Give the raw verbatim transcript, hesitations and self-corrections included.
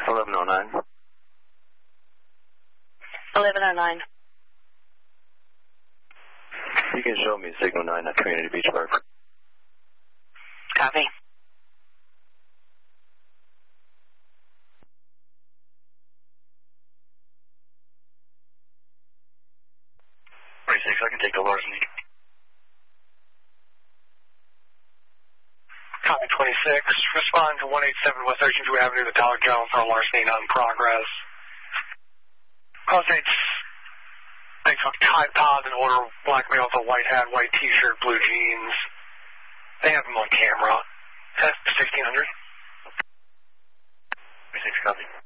eleven oh nine. eleven oh nine. You can show me signal nine at Community Beach Park. Copy. twenty-six, I can take the larceny. Copy twenty-six. Respond to one eighty-seven West thirteenth Avenue, the Dollar General for a larceny not in progress. Call states, thanks for Tide Pod and order black male with a white hat, white t-shirt, blue jeans. They have him on camera. Test sixteen hundred. twenty-six, copy.